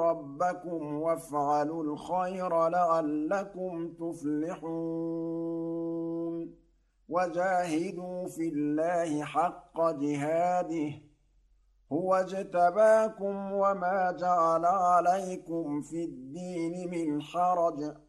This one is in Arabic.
ربكم وافعلوا الخير لعلكم تفلحون وجاهدوا في الله حق جهاده هو اجتباكم وما جعل عليكم في الدين من حرج